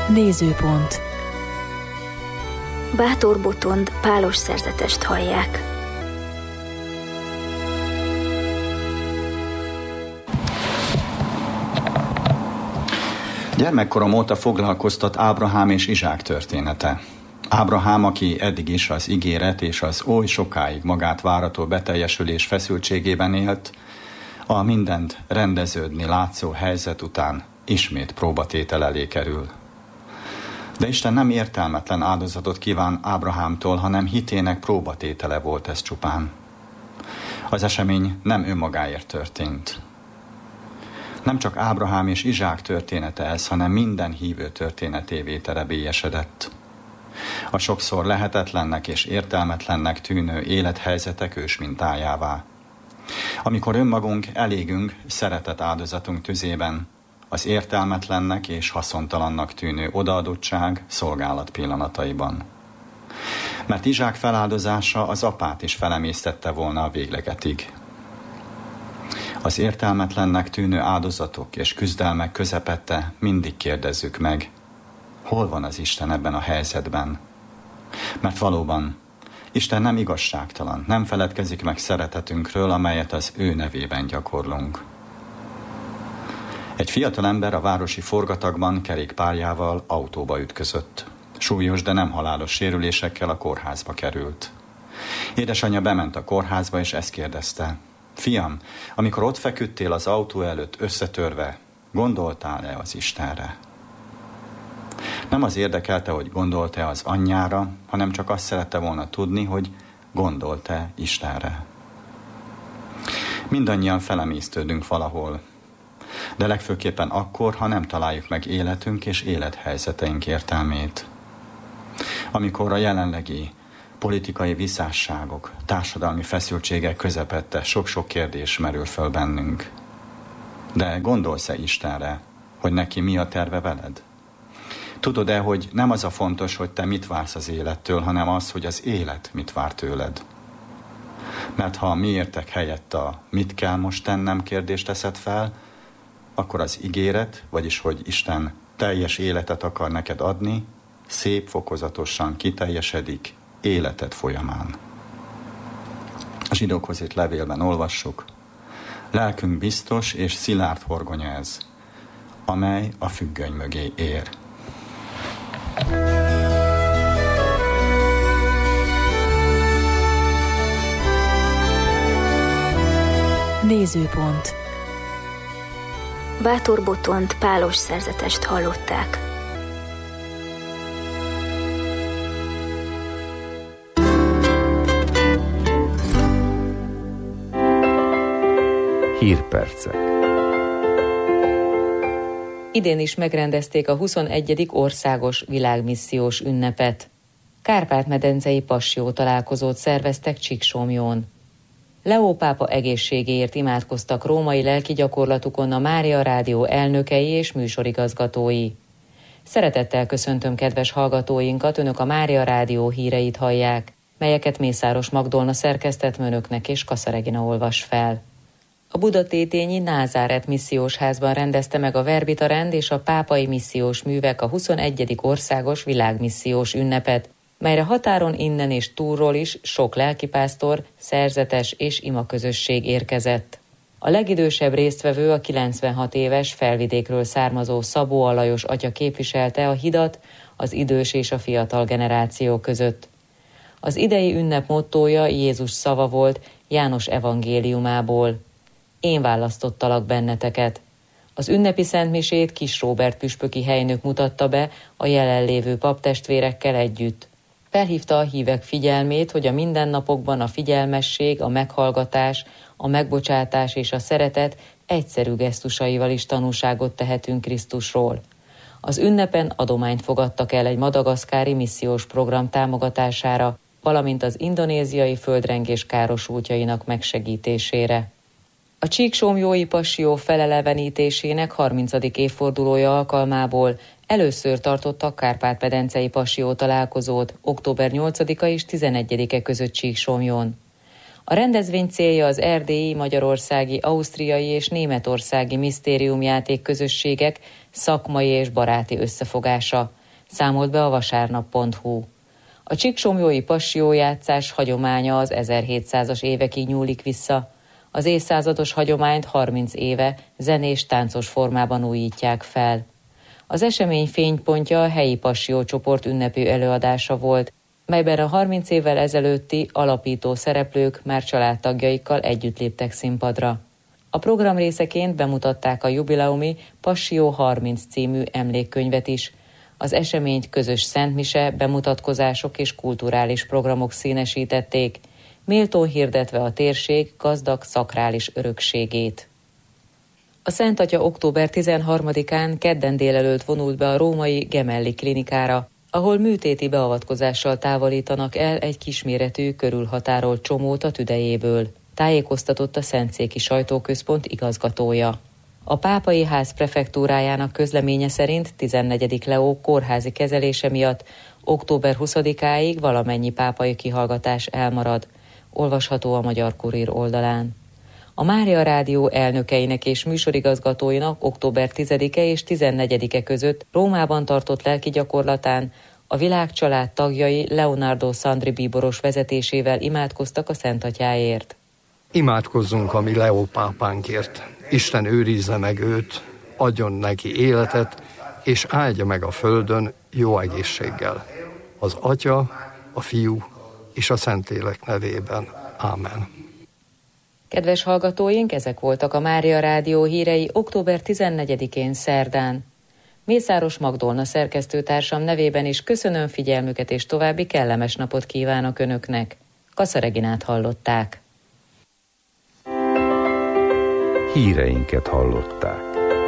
Nézőpont. Bátor Botond pálos szerzetest hallják. Gyermekkorom óta foglalkoztat Ábrahám és Izsák története. Ábrahám, aki eddig is az ígéret és az oly sokáig magát várató beteljesülés feszültségében élt, a mindent rendeződni látszó helyzet után ismét próbatétel elé kerül. De Isten nem értelmetlen áldozatot kíván Ábrahámtól, hanem hitének próbatétele volt ez csupán. Az esemény nem önmagáért történt. Nem csak Ábrahám és Izsák története ez, hanem minden hívő történetévé terebélyesedett. A sokszor lehetetlennek és értelmetlennek tűnő élethelyzetek ősmintájává. Amikor önmagunk elégünk szeretet áldozatunk tüzében, az értelmetlennek és haszontalannak tűnő odaadottság szolgálat pillanataiban. Mert Izsák feláldozása az apát is felemésztette volna a véglegetig. Az értelmetlennek tűnő áldozatok és küzdelmek közepette mindig kérdezzük meg, hol van az Isten ebben a helyzetben? Mert valóban Isten nem igazságtalan, nem feledkezik meg szeretetünkről, amelyet az ő nevében gyakorlunk. Egy fiatal ember a városi forgatagban kerékpárjával autóba ütközött. Súlyos, de nem halálos sérülésekkel a kórházba került. Édesanyja bement a kórházba, és ezt kérdezte. Fiam, amikor ott feküdtél az autó előtt összetörve, gondoltál-e az Istenre? Nem az érdekelte, hogy gondolt-e az anyjára, hanem csak azt szerette volna tudni, hogy gondolt-e Istenre. Mindannyian felemésztődünk valahol, de legfőképpen akkor, ha nem találjuk meg életünk és élethelyzeteink értelmét. Amikor a jelenlegi politikai visszásságok, társadalmi feszültségek közepette sok-sok kérdés merül föl bennünk. De gondolsz-e Istenre, hogy neki mi a terve veled? Tudod-e, hogy nem az a fontos, hogy te mit vársz az élettől, hanem az, hogy az élet mit vár tőled? Mert ha a miértek helyett a mit kell most tennem kérdést teszed fel, akkor az ígéret, vagyis hogy Isten teljes életet akar neked adni, szép fokozatosan kiteljesedik életed folyamán. A Zsidókhoz írt levélben olvassuk, lelkünk biztos és szilárd horgonya ez, amely a függöny mögé ér. Nézőpont. Bátor Botond pálos szerzetest hallották. Hírpercek. Idén is megrendezték a 21. országos világmissziós ünnepet. Kárpát-medencei passió találkozót szerveztek Csíksomlyón. Leó pápa egészségéért imádkoztak római lelkigyakorlatukon a Mária Rádió elnökei és műsorigazgatói. Szeretettel köszöntöm kedves hallgatóinkat, Önök a Mária Rádió híreit hallják, melyeket Mészáros Magdolna szerkesztett Önöknek és Kassa Regina olvas fel. A budatétényi Názáret missziós házban rendezte meg a Verbita rend és a pápai missziós művek a 21. országos világmissziós ünnepet, melyre határon innen és túlról is sok lelkipásztor, szerzetes és imaközösség érkezett. A legidősebb résztvevő a 96 éves Felvidékről származó Szabó Alajos atya képviselte a hidat az idős és a fiatal generáció között. Az idei ünnep mottója Jézus szava volt János evangéliumából. Én választottalak benneteket. Az ünnepi szentmisét Kis Róbert püspöki helynök mutatta be a jelenlévő paptestvérekkel együtt. Felhívta a hívek figyelmét, hogy a mindennapokban a figyelmesség, a meghallgatás, a megbocsátás és a szeretet egyszerű gesztusaival is tanúságot tehetünk Krisztusról. Az ünnepen adományt fogadtak el egy madagaszkári missziós program támogatására, valamint az indonéziai földrengés károsultjainak megsegítésére. A Csíksomlyói passió felelevenítésének 30. évfordulója alkalmából először tartottak Kárpát-medencei passió találkozót október 8-a és 11-e között Csíksomlyón. A rendezvény célja az erdélyi, magyarországi, ausztriai és németországi misztériumjáték közösségek szakmai és baráti összefogása, számolt be a vasárnap.hu. A csíksomlyói passió-játszás hagyománya az 1700-as évekig nyúlik vissza. Az évszázados hagyományt 30 éve zenés táncos formában újítják fel. Az esemény fénypontja a helyi passió-csoport ünnepi előadása volt, melyben a 30 évvel ezelőtti alapító szereplők már családtagjaikkal együtt léptek színpadra. A program részeként bemutatták a jubileumi Passió 30 című emlékkönyvet is. Az eseményt közös szentmise, bemutatkozások és kulturális programok színesítették, méltón hirdetve a térség gazdag szakrális örökségét. A Szent Atya október 13-án kedden délelőtt vonult be a római Gemelli klinikára, ahol műtéti beavatkozással távolítanak el egy kisméretű, körülhatárolt csomót a tüdejéből, tájékoztatott a Szentszéki Sajtóközpont igazgatója. A Pápai Ház prefektúrájának közleménye szerint 14. Leó kórházi kezelése miatt október 20-áig valamennyi pápai kihallgatás elmarad, olvasható a Magyar Kurír oldalán. A Mária Rádió elnökeinek és műsorigazgatóinak október 10-e és 14-e között Rómában tartott lelki gyakorlatán a világcsalád tagjai Leonardo Sandri bíboros vezetésével imádkoztak a Szent Atyáért. Imádkozzunk a mi Leó pápánkért. Isten őrizze meg őt, adjon neki életet, és áldja meg a földön jó egészséggel. Az Atya, a Fiú és a Szentlélek nevében. Ámen. Kedves hallgatóink, ezek voltak a Mária Rádió hírei október 14-én szerdán. Mészáros Magdolna szerkesztőtársam nevében is köszönöm figyelmüket, és további kellemes napot kívánok Önöknek. Kassa Reginát hallották. Híreinket hallották.